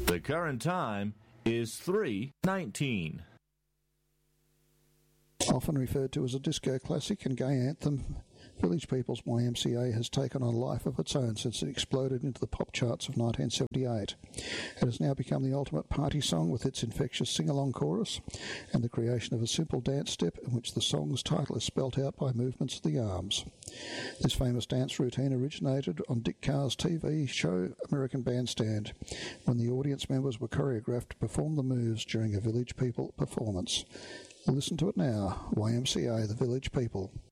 The current time is 3:19. Often referred to as a disco classic and gay anthem, Village People's YMCA has taken on a life of its own since it exploded into the pop charts of 1978. It has now become the ultimate party song with its infectious sing-along chorus and the creation of a simple dance step in which the song's title is spelt out by movements of the arms. This famous dance routine originated on Dick Carr's TV show American Bandstand, when the audience members were choreographed to perform the moves during a Village People performance. Listen to it now, YMCA, the Village People.